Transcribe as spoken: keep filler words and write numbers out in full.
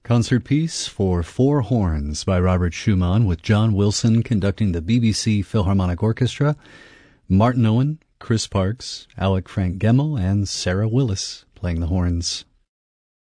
Concert piece for four horns by Robert Schumann, with John Wilson conducting the B B C Philharmonic Orchestra, Martin Owen, Chris Parks, Alec Frank Gemmel, and Sarah Willis playing the horns.